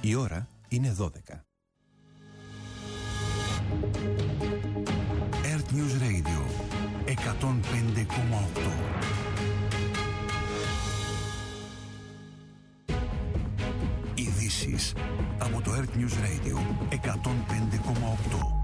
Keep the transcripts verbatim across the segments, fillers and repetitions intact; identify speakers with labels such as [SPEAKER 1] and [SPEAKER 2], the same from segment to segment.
[SPEAKER 1] Η ώρα είναι δώδεκα. Earth News Radio εκατόν πέντε κόμμα οκτώ. Ειδήσεις από το Earth News Radio εκατόν πέντε κόμμα οκτώ.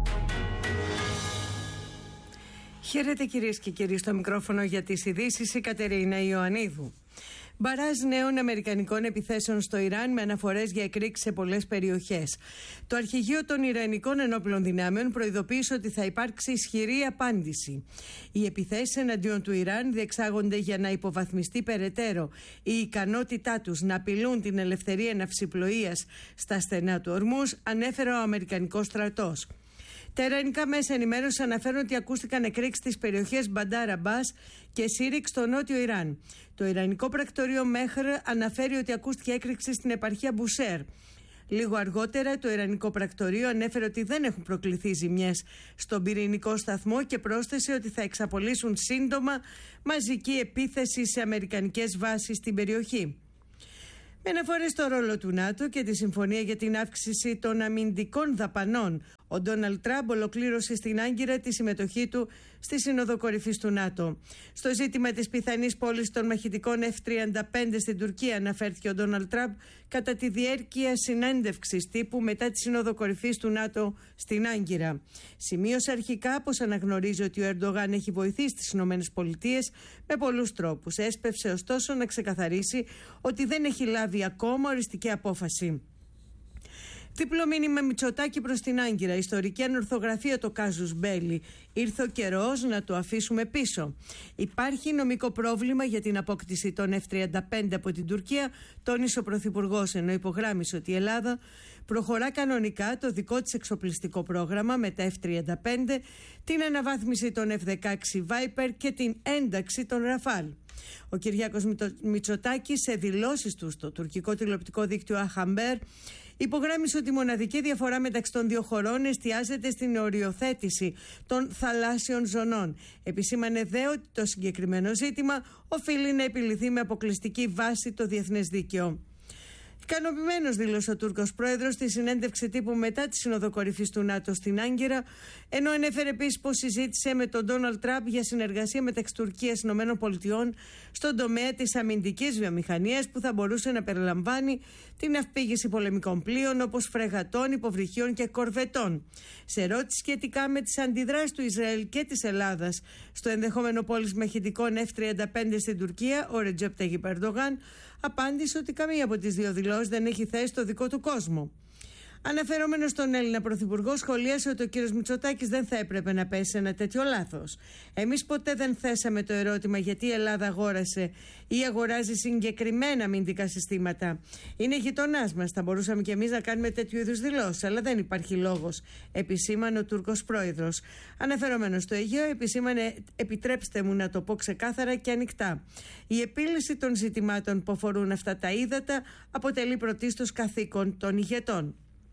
[SPEAKER 2] Χαίρετε κυρίες και κύριοι, στο μικρόφωνο για τις ειδήσεις η Κατερίνα Ιωαννίδου. Μπαράζ νέων αμερικανικών επιθέσεων στο Ιράν με αναφορές για εκρήξεις σε πολλές περιοχές. Το Αρχηγείο των Ιρανικών Ενόπλων Δυνάμεων προειδοποίησε ότι θα υπάρξει ισχυρή απάντηση. Οι επιθέσεις εναντίον του Ιράν διεξάγονται για να υποβαθμιστεί περαιτέρω η ικανότητά τους να απειλούν την ελευθερία ναυσιπλοείας στα στενά του Ορμούζ, ανέφερε ο Αμερικανικός στρατός. Τα ιρανικά μέσα ενημέρωση αναφέρουν ότι ακούστηκαν εκρήξεις στις περιοχές Μπαντάρ Αμπάς και Σύριξ στο νότιο Ιράν. Το ιρανικό πρακτορείο Μέχρ αναφέρει ότι ακούστηκε έκρηξη στην επαρχία Μπουσέρ. Λίγο αργότερα το ιρανικό πρακτορείο ανέφερε ότι δεν έχουν προκληθεί ζημιές στον πυρηνικό σταθμό και πρόσθεσε ότι θα εξαπολύσουν σύντομα μαζική επίθεση σε αμερικανικές βάσεις στην περιοχή. Με αναφορές στο ρόλο του ΝΑΤΟ και τη συμφωνία για την αύξηση των αμυντικών δαπανών, ο Ντόναλντ Τραμπ ολοκλήρωσε στην Άγκυρα τη συμμετοχή του στη Σύνοδο Κορυφής του ΝΑΤΟ. Στο ζήτημα της πιθανής πώλησης των μαχητικών εφ τριάντα πέντε στην Τουρκία αναφέρθηκε ο Ντόναλντ Τραμπ κατά τη διάρκεια συνέντευξης τύπου μετά τη Σύνοδο Κορυφής του ΝΑΤΟ στην Άγκυρα. Σημείωσε αρχικά πως αναγνωρίζει ότι ο Ερντογάν έχει βοηθήσει τις ΗΠΑ με πολλούς τρόπους. Έσπευσε ωστόσο να ξεκαθαρίσει ότι δεν έχει λάβει ακόμα οριστική απόφαση. Διπλό μήνυμα Μητσοτάκη προς την Άγκυρα. Ιστορική ανορθογραφία το κάζους μπέλι. Ήρθε ο καιρός να το αφήσουμε πίσω. Υπάρχει νομικό πρόβλημα για την απόκτηση των εφ τριάντα πέντε από την Τουρκία, τόνισε ο Πρωθυπουργός, ενώ υπογράμμισε ότι η Ελλάδα προχωρά κανονικά το δικό της εξοπλιστικό πρόγραμμα με τα εφ τριάντα πέντε, την αναβάθμιση των εφ δεκαέξι Viper και την ένταξη των Ραφάλ. Ο Κυριάκος Μητσοτάκης σε δηλώσεις του στο τουρκικό τηλεοπτικό δίκτυο Αχαμπέρ υπογράμμισε ότι η μοναδική διαφορά μεταξύ των δύο χωρών εστιάζεται στην οριοθέτηση των θαλάσσιων ζωνών. Επισήμανε δε ότι το συγκεκριμένο ζήτημα οφείλει να επιληθεί με αποκλειστική βάση το διεθνές δίκαιο. Ικανοποιημένος δήλωσε ο Τούρκος πρόεδρος στη συνέντευξη τύπου μετά τη Σύνοδο Κορυφής του ΝΑΤΟ στην Άγκυρα, ενώ ανέφερε επίσης πως συζήτησε με τον Ντόναλντ Τραμπ για συνεργασία μεταξύ Τουρκίας και ΗΠΑ στον τομέα της αμυντικής βιομηχανίας που θα μπορούσε να περιλαμβάνει την αυπήγηση πολεμικών πλοίων όπως φρεγατών, υποβρυχίων και κορβετών. Σε ερώτηση σχετικά με τις αντιδράσεις του Ισραήλ και της Ελλάδας στο ενδεχόμενο πώληση μαχητικών εφ τριάντα πέντε στην Τουρκία, ο Ρετζέπ Ταγιπ Ερντογάν απάντησε ότι καμία από τις δύο δηλώσεις δεν έχει θέση στο δικό του κόσμο. Αναφερόμενος στον Έλληνα Πρωθυπουργό, σχολίασε ότι ο κύριος Μητσοτάκης δεν θα έπρεπε να πέσει σε ένα τέτοιο λάθος. Εμείς ποτέ δεν θέσαμε το ερώτημα γιατί η Ελλάδα αγόρασε ή αγοράζει συγκεκριμένα αμυντικά συστήματα. Είναι γειτονάς μας. Θα μπορούσαμε κι εμείς να κάνουμε τέτοιου είδους δηλώσεις, αλλά δεν υπάρχει λόγος, επισήμανε ο Τούρκος πρόεδρος. Αναφερόμενος στο Αιγαίο, επισήμανε, επιτρέψτε μου να το πω ξεκάθαρα και ανοιχτά. Η επίλυση των ζητημάτων που αφορούν αυτά τα ύδατα αποτελεί πρωτίστως καθήκον των ηγετών.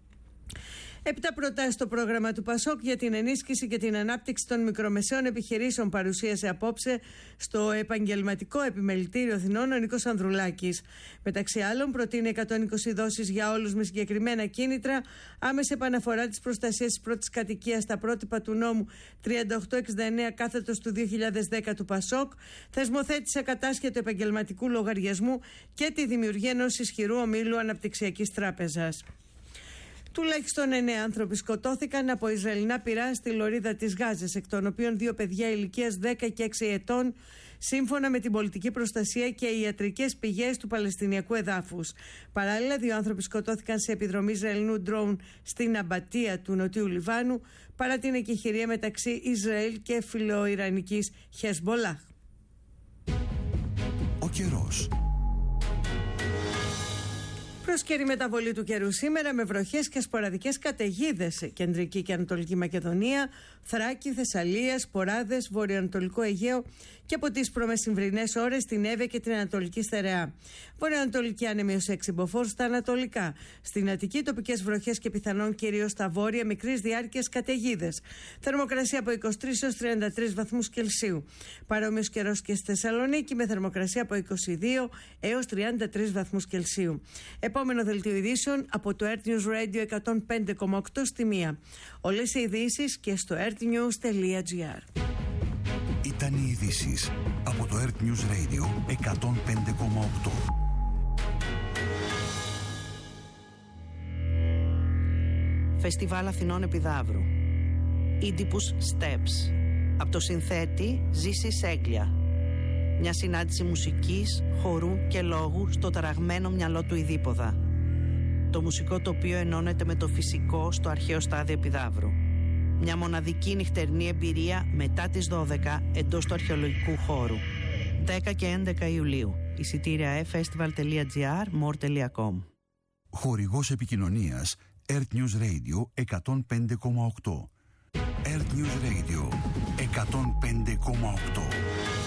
[SPEAKER 2] Επτά προτάσεις στο πρόγραμμα του Πασόκ για την ενίσχυση και την ανάπτυξη των μικρομεσαίων επιχειρήσεων παρουσίασε απόψε στο Επαγγελματικό Επιμελητήριο Αθηνών ο Νίκος Ανδρουλάκης. Μεταξύ άλλων, προτείνει εκατόν είκοσι δόσεις για όλους με συγκεκριμένα κίνητρα, άμεση επαναφορά της προστασίας της πρώτης κατοικίας στα πρότυπα του νόμου τριάντα οκτώ εξήντα εννέα κάθετος του δύο χιλιάδες δέκα του Πασόκ, θεσμοθέτησε κατάσχετο επαγγελματικού λογαριασμού και τη δημιουργία ενός ισχυρού ομίλου αναπτυξιακής τράπεζας. Τουλάχιστον εννέα άνθρωποι σκοτώθηκαν από Ισραηλινά πυρά στη λωρίδα της Γάζας, εκ των οποίων δύο παιδιά ηλικίας δέκα και έξι ετών, σύμφωνα με την πολιτική προστασία και οι ιατρικές πηγές του Παλαιστινιακού εδάφους. Παράλληλα, δύο άνθρωποι σκοτώθηκαν σε επιδρομή Ισραηλινού ντρόουν στην Αμπατία του Νοτιού Λιβάνου, παρά την εκεχηρία μεταξύ Ισραήλ και φιλοϊρανικής Χεσμπολάχ.
[SPEAKER 1] Ο καιρός.
[SPEAKER 2] Πρόσκαιρη μεταβολή του καιρού σήμερα με βροχές και σποραδικές καταιγίδες σε κεντρική και ανατολική Μακεδονία, Θράκη, Θεσσαλία, σποράδες, βορειοανατολικό Αιγαίο και από τις προμεσημβρινές ώρες στην Εύβοια και την Ανατολική Στερεά. Βορειοανατολική άνεμη έως έξι μποφόρ στα ανατολικά. Στην Αττική τοπικές βροχές και πιθανόν κυρίως στα βόρεια μικρής διάρκειας καταιγίδες. Θερμοκρασία από είκοσι τρεις έως τριάντα τρεις βαθμούς Κελσίου. Παρόμοιος καιρός και στη Θεσσαλονίκη με θερμοκρασία από είκοσι δύο έως τριάντα τρεις βαθμούς Κελσίου. Επόμενο δελτίο ειδήσεων από το Earth News Radio εκατόν πέντε κόμμα οκτώ στη μία. Όλες οι ειδήσεις και στο earthnews τελεία gr.
[SPEAKER 1] Ήταν οι ειδήσεις από το Earth News Radio εκατόν πέντε κόμμα οκτώ.
[SPEAKER 3] Φεστιβάλ Αθηνών Επιδαύρου. Oedipus Steps. Από το συνθέτη Ζήση Σέγγλια. Μια συνάντηση μουσικής, χορού και λόγου στο ταραγμένο μυαλό του Ιδίποδα. Το μουσικό τοπίο ενώνεται με το φυσικό στο αρχαίο στάδιο Επιδαύρου. Μια μοναδική νυχτερινή εμπειρία μετά τις δώδεκα εντός του αρχαιολογικού χώρου. δέκα και έντεκα Ιουλίου. Εισιτήρια e festival τελεία gr, more τελεία com.
[SPEAKER 1] Χορηγός επικοινωνίας Earth News Radio εκατόν πέντε κόμμα οκτώ. Earth News Radio εκατόν πέντε κόμμα οκτώ.